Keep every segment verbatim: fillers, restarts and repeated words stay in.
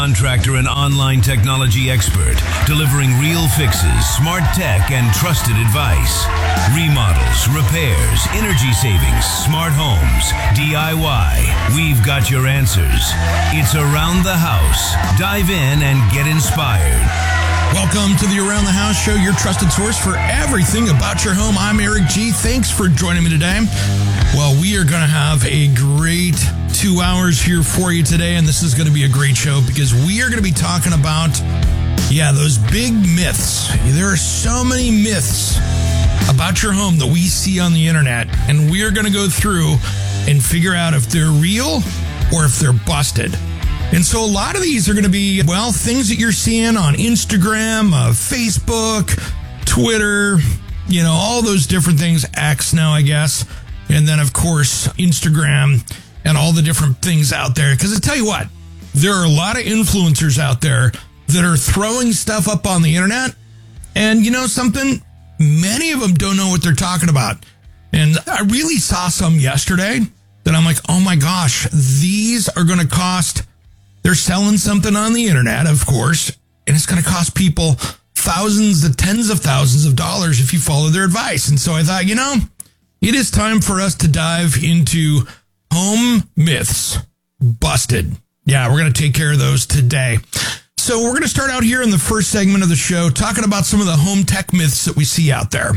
Contractor and online technology expert, delivering real fixes, smart tech, and trusted advice. Remodels, repairs, energy savings, smart homes, D I Y. We've got your answers. It's Around the House. Dive in and get inspired. Welcome to the Around the House Show, your trusted source for everything about your home. I'm Eric G. Thanks for joining me today. Well, we are going to have a great two hours here for you today, and this is going to be a great show because we are going to be talking about, yeah, those big myths. There are so many myths about your home that we see on the internet, and we are going to go through and figure out if they're real or if they're busted. And so a lot of these are going to be, well, things that you're seeing on Instagram, uh, Facebook, Twitter, you know, all those different things, X now, I guess. And then, of course, Instagram and all the different things out there. Because I tell you what, there are a lot of influencers out there that are throwing stuff up on the internet. And you know something? Many of them don't know what they're talking about. And I really saw some yesterday that I'm like, oh my gosh, these are going to cost... They're selling something on the internet, of course, and it's going to cost people thousands to tens of thousands of dollars if you follow their advice. And so I thought, you know, it is time for us to dive into home myths busted. Yeah, we're going to take care of those today. So we're going to start out here in the first segment of the show talking about some of the home tech myths that we see out there.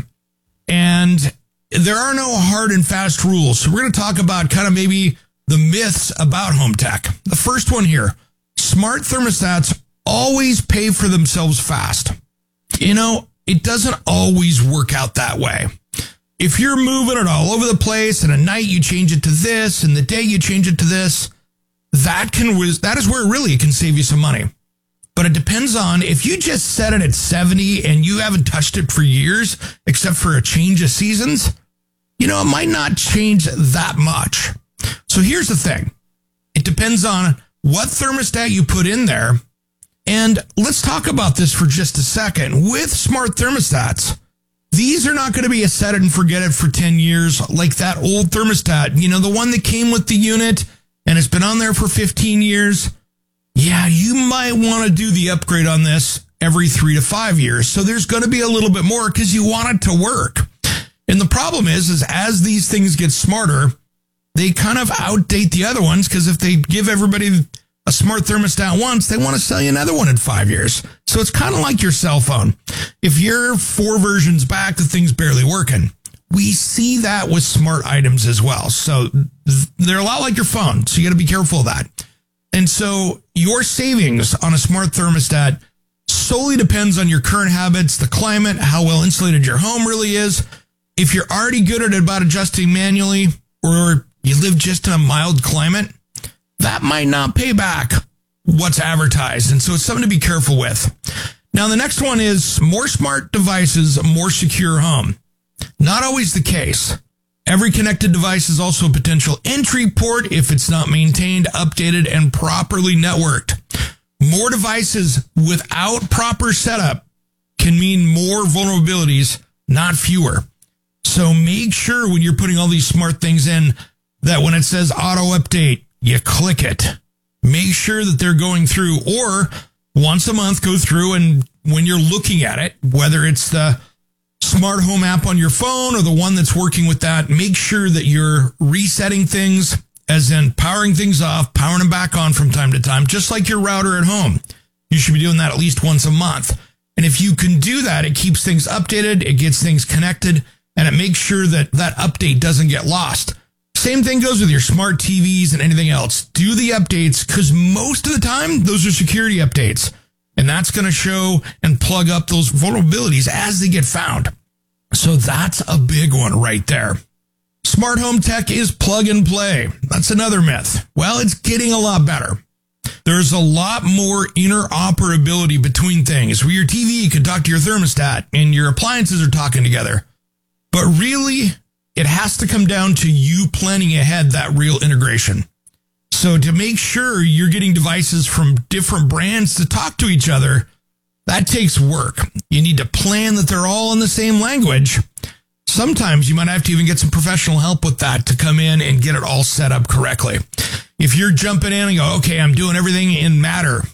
And there are no hard and fast rules. So we're going to talk about kind of maybe the myths about home tech. The first one here, smart thermostats always pay for themselves fast. You know, it doesn't always work out that way. If you're moving it all over the place and at night you change it to this and the day you change it to this, that can that is where really it can save you some money. But it depends on if you just set it at seventy and you haven't touched it for years, except for a change of seasons, you know, it might not change that much. So here's the thing. It depends on what thermostat you put in there. And let's talk about this for just a second. With smart thermostats, these are not going to be a set it and forget it for ten years like that old thermostat. You know, the one that came with the unit and it's been on there for fifteen years. Yeah, you might want to do the upgrade on this every three to five years. So there's going to be a little bit more because you want it to work. And the problem is, is as these things get smarter, they kind of outdate the other ones because if they give everybody a smart thermostat once, they want to sell you another one in five years. So it's kind of like your cell phone. If you're four versions back, the thing's barely working. We see that with smart items as well. So they're a lot like your phone. So you got to be careful of that. And so your savings on a smart thermostat solely depends on your current habits, the climate, how well insulated your home really is. If you're already good at about adjusting manually, or you live just in a mild climate, that might not pay back what's advertised. And so it's something to be careful with. Now, the next one is more smart devices, more secure home. Not always the case. Every connected device is also a potential entry port if it's not maintained, updated, and properly networked. More devices without proper setup can mean more vulnerabilities, not fewer. So make sure when you're putting all these smart things in that when it says auto update, you click it. Make sure that they're going through, or once a month go through and when you're looking at it, whether it's the smart home app on your phone or the one that's working with that, make sure that you're resetting things, as in powering things off, powering them back on from time to time, just like your router at home. You should be doing that at least once a month. And if you can do that, it keeps things updated, it gets things connected, and it makes sure that that update doesn't get lost. Same thing goes with your smart T Vs and anything else. Do the updates because most of the time, those are security updates. And that's going to show and plug up those vulnerabilities as they get found. So that's a big one right there. Smart home tech is plug and play. That's another myth. Well, it's getting a lot better. There's a lot more interoperability between things where your T V can talk to your thermostat and your appliances are talking together. But really, it has to come down to you planning ahead that real integration. So to make sure you're getting devices from different brands to talk to each other, that takes work. You need to plan that they're all in the same language. Sometimes you might have to even get some professional help with that to come in and get it all set up correctly. If you're jumping in and go, okay, I'm doing everything in Matter,